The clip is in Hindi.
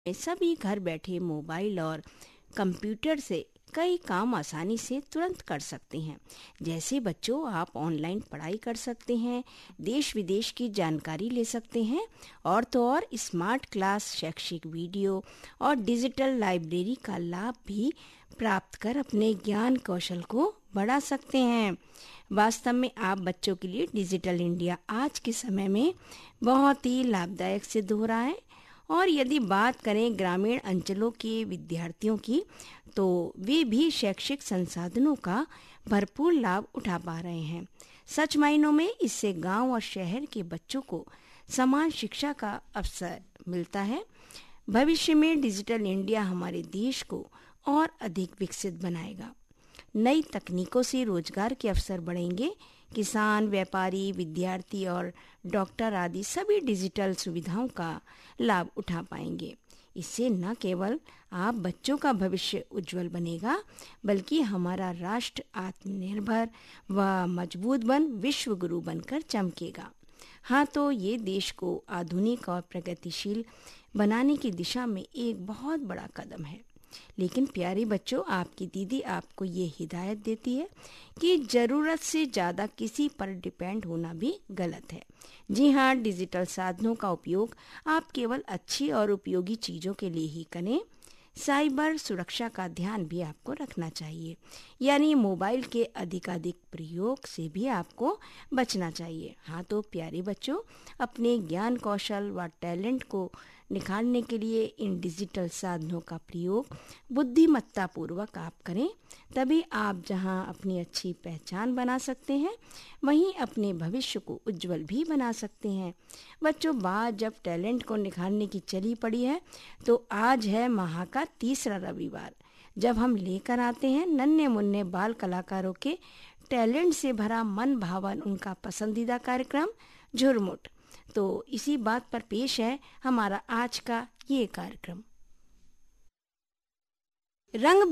सभी घर बैठे मोबाइल और कंप्यूटर से कई काम आसानी से तुरंत कर सकते हैं। जैसे बच्चों, आप ऑनलाइन पढ़ाई कर सकते हैं, देश विदेश की जानकारी ले सकते हैं और तो और स्मार्ट क्लास, शैक्षिक वीडियो और डिजिटल लाइब्रेरी का लाभ भी प्राप्त कर अपने ज्ञान कौशल को बढ़ा सकते हैं। वास्तव में आप बच्चों के लिए डिजिटल इंडिया आज के समय में बहुत ही लाभदायक सिद्ध हो रहा है। और यदि बात करें ग्रामीण अंचलों के विद्यार्थियों की, तो वे भी शैक्षिक संसाधनों का भरपूर लाभ उठा पा रहे हैं। सच मायनों में इससे गांव और शहर के बच्चों को समान शिक्षा का अवसर मिलता है। भविष्य में डिजिटल इंडिया हमारे देश को और अधिक विकसित बनाएगा। नई तकनीकों से रोजगार के अवसर बढ़ेंगे। किसान, व्यापारी, विद्यार्थी और डॉक्टर आदि सभी डिजिटल सुविधाओं का लाभ उठा पाएंगे। इससे न केवल आप बच्चों का भविष्य उज्जवल बनेगा, बल्कि हमारा राष्ट्र आत्मनिर्भर व मजबूत विश्व गुरु बनकर चमकेगा। हाँ, तो ये देश को आधुनिक और प्रगतिशील बनाने की दिशा में एक बहुत बड़ा कदम है। लेकिन प्यारे बच्चों, आपकी दीदी आपको ये हिदायत देती है कि ज़रूरत से ज़्यादा किसी पर डिपेंड होना भी गलत है। जी हाँ, डिजिटल साधनों का उपयोग आप केवल अच्छी और उपयोगी चीज़ों के लिए ही करें। साइबर सुरक्षा का ध्यान भी आपको रखना चाहिए, यानी मोबाइल के अधिकाधिक प्रयोग से भी आपको बचना चाहिए। हाँ, तो प्यारे बच्चों, अपने ज्ञान कौशल व टैलेंट को निखारने के लिए इन डिजिटल साधनों का प्रयोग बुद्धिमत्तापूर्वक आप करें। तभी आप जहां अपनी अच्छी पहचान बना सकते हैं, वहीं अपने भविष्य को उज्जवल भी बना सकते हैं। बच्चों, बात जब टैलेंट को निखारने की चली पड़ी है, तो आज है माह का तीसरा रविवार, जब हम लेकर आते हैं नन्हे मुन्ने बाल कलाकारों के टैलेंट से भरा मन भावन उनका पसंदीदा कार्यक्रम झुरमुट। तो इसी बात पर पेश है हमारा आज का ये कार्यक्रम। रंग